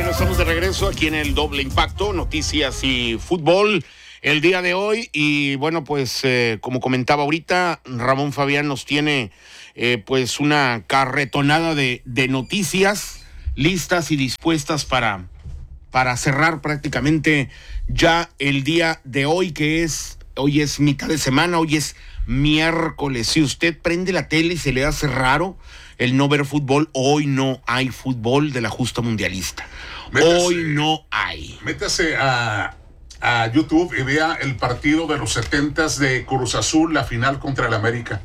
Bueno, estamos de regreso aquí en el Doble Impacto, noticias y fútbol el día de hoy. Y bueno, pues como comentaba ahorita, Ramón Fabián nos tiene pues una carretonada de noticias listas y dispuestas para cerrar prácticamente ya el día de hoy, hoy es mitad de semana, hoy es miércoles. Si usted prende la tele y se le hace raro el no ver fútbol, hoy no hay fútbol de la justa mundialista. Hoy no hay. Métase a YouTube y vea el partido de los 70s de Cruz Azul, la final contra el América.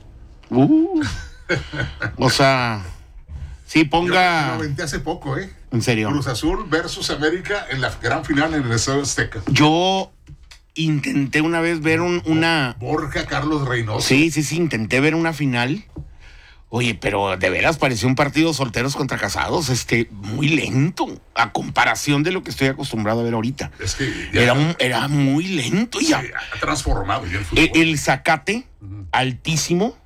O sea, sí, ponga... Yo lo aventé hace poco, ¿En serio? Cruz Azul versus América en la gran final en el Estadio Azteca. Yo intenté una vez ver una... Borja Carlos Reynoso. Sí, intenté ver una final. Oye, pero de veras pareció un partido solteros contra casados, muy lento, a comparación de lo que estoy acostumbrado a ver ahorita. Es que era muy lento. Sí, ha transformado ya el fútbol. El zacate, altísimo,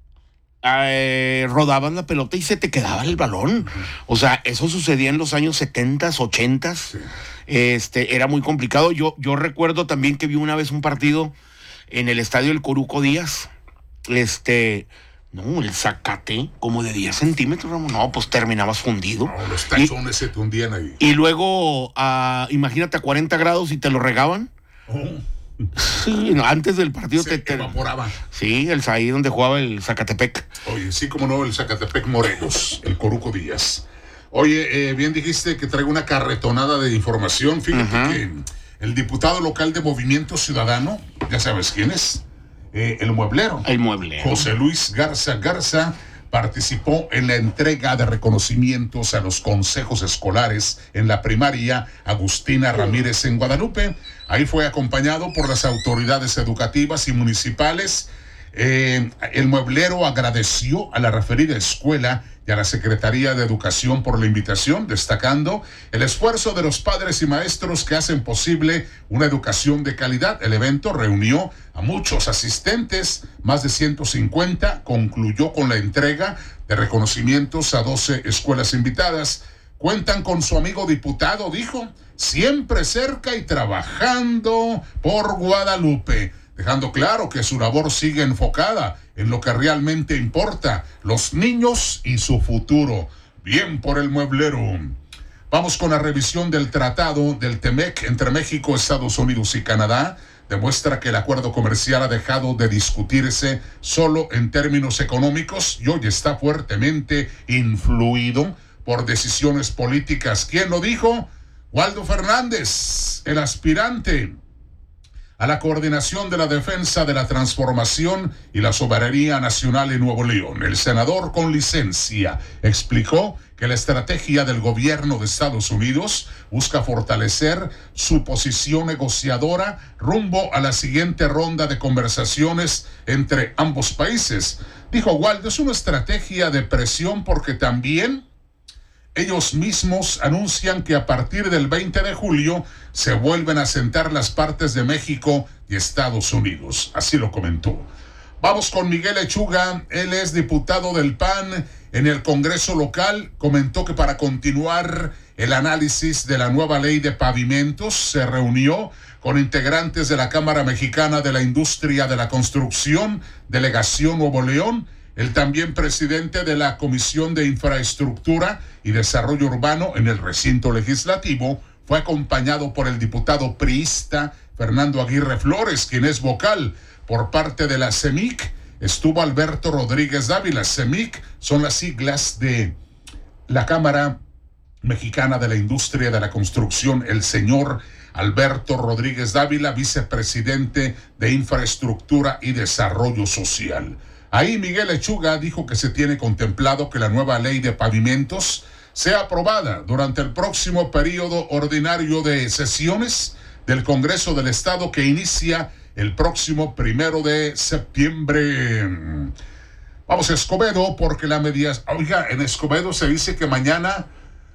rodaban la pelota y se te quedaba el balón. O sea, eso sucedía en los años 70s, 80s. Sí. Era muy complicado. Yo recuerdo también que vi una vez un partido en el estadio del Coruco Díaz. No, el zacate como de 10 centímetros, Ramón. No, pues terminabas fundido. No, los tachones se te hundían ahí. Y luego, imagínate a 40 grados y te lo regaban. Sí, no, antes del partido te evaporaba. Sí, ahí donde jugaba el Zacatepec. Oye, sí, como no, el Zacatepec Morelos, el Coruco Díaz. Oye, bien dijiste que traigo una carretonada de información. Fíjate que el diputado local de Movimiento Ciudadano, ya sabes quién es, el mueblero. José Luis Garza participó en la entrega de reconocimientos a los consejos escolares en la primaria Agustina Ramírez en Guadalupe. Ahí fue acompañado por las autoridades educativas y municipales. El mueblero agradeció a la referida escuela y a la Secretaría de Educación por la invitación, destacando el esfuerzo de los padres y maestros que hacen posible una educación de calidad. El evento reunió a muchos asistentes, más de 150, concluyó con la entrega de reconocimientos a 12 escuelas invitadas. Cuentan con su amigo diputado, dijo, siempre cerca y trabajando por Guadalupe, dejando claro que su labor sigue enfocada en lo que realmente importa, los niños y su futuro. Bien por el mueblero. Vamos con la revisión del tratado del TEMEC entre México, Estados Unidos y Canadá. Demuestra que el acuerdo comercial ha dejado de discutirse solo en términos económicos y hoy está fuertemente influido por decisiones políticas. ¿Quién lo dijo? Waldo Fernández, el aspirante a la coordinación de la defensa de la transformación y la soberanía nacional en Nuevo León. El senador con licencia explicó que la estrategia del gobierno de Estados Unidos busca fortalecer su posición negociadora rumbo a la siguiente ronda de conversaciones entre ambos países. Dijo Waldo, es una estrategia de presión porque también ellos mismos anuncian que a partir del 20 de julio se vuelven a sentar las partes de México y Estados Unidos. Así lo comentó. Vamos con Miguel Lechuga. Él es diputado del PAN en el Congreso local. Comentó que para continuar el análisis de la nueva ley de pavimentos se reunió con integrantes de la Cámara Mexicana de la Industria de la Construcción, Delegación Nuevo León, el también presidente de la Comisión de Infraestructura y Desarrollo Urbano en el recinto legislativo. Fue acompañado por el diputado priista Fernando Aguirre Flores, quien es vocal por parte de la CEMIC. Estuvo Alberto Rodríguez Dávila. CEMIC son las siglas de la Cámara Mexicana de la Industria de la Construcción. El señor Alberto Rodríguez Dávila, vicepresidente de Infraestructura y Desarrollo Social. Ahí Miguel Lechuga dijo que se tiene contemplado que la nueva ley de pavimentos sea aprobada durante el próximo periodo ordinario de sesiones del Congreso del Estado que inicia el próximo 1 de septiembre. Vamos a Escobedo porque Oiga, en Escobedo se dice que mañana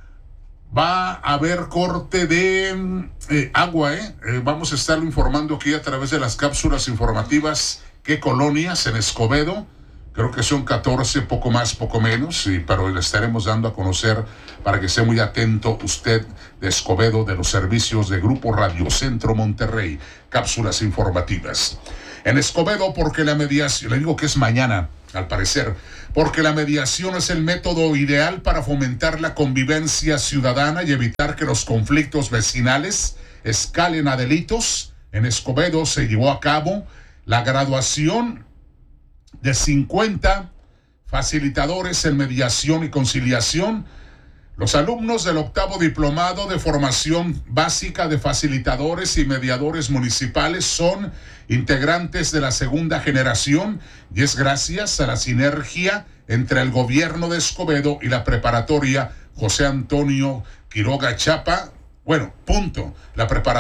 va a haber corte de agua, Vamos a estarlo informando aquí a través de las cápsulas informativas. ¿Qué colonias en Escobedo? Creo que son 14, poco más, poco menos, pero le estaremos dando a conocer para que esté muy atento usted de Escobedo, de los servicios de Grupo Radio Centro Monterrey. Cápsulas informativas. En Escobedo, porque la mediación, le digo que es mañana, al parecer, porque la mediación es el método ideal para fomentar la convivencia ciudadana y evitar que los conflictos vecinales escalen a delitos. En Escobedo se llevó a cabo la graduación de 50 facilitadores en mediación y conciliación. Los alumnos del 8º Diplomado de Formación Básica de Facilitadores y Mediadores Municipales son integrantes de la segunda generación y es gracias a la sinergia entre el gobierno de Escobedo y la preparatoria José Antonio Quiroga Chapa. La preparatoria